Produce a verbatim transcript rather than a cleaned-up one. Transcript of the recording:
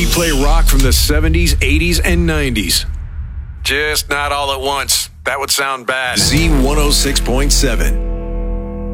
We play rock from the seventies, eighties, and nineties. Just not all at once. That would sound bad. Z one oh six point seven.